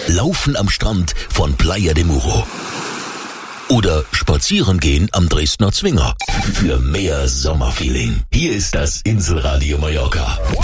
Laufen am Strand von Playa de Muro. Oder spazieren gehen am Dresdner Zwinger. Für mehr Sommerfeeling. Hier ist das Inselradio Mallorca.